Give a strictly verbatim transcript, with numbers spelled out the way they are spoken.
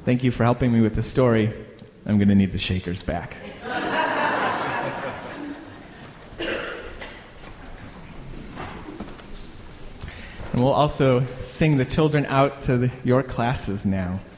Thank you for helping me with the story. I'm going to need the shakers back. And we'll also sing the children out to the, your classes now.